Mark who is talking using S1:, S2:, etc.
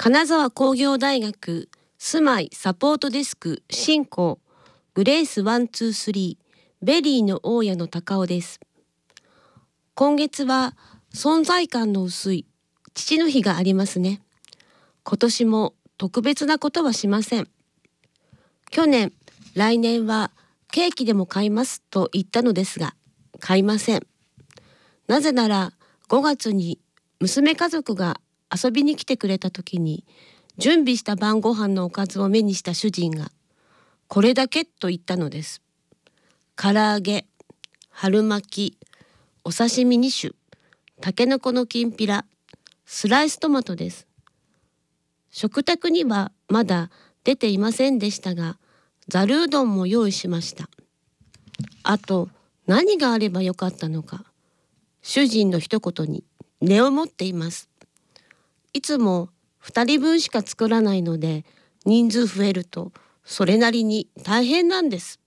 S1: 金沢工業大学住まいサポートデスク進行グレース123ベリーの大家の高尾です。今月は存在感の薄い父の日がありますね。今年も特別なことはしません。去年、来年はケーキでも買いますと言ったのですが、買いません。なぜなら5月に娘家族が遊びに来てくれた時に準備した晩ご飯のおかずを目にした主人がこれだけと言ったのです。唐揚げ、春巻き、お刺身2種、たけのこのきんぴら、スライストマトです。食卓にはまだ出ていませんでしたが、ざるうどんも用意しました。あと何があればよかったのか、主人の一言に根を持っています。いつも2人分しか作らないので、人数増えるとそれなりに大変なんです。